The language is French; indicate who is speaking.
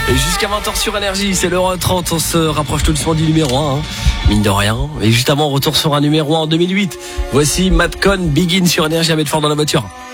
Speaker 1: Et jusqu'à 20h sur Énergie, c'est l'heure 30, on se rapproche tout doucement du numéro 1, mine de rien. Et juste avant, on retourne sur un numéro 1 en 2008. Voici Madcon, Begin sur Énergie à mettre fort dans la voiture.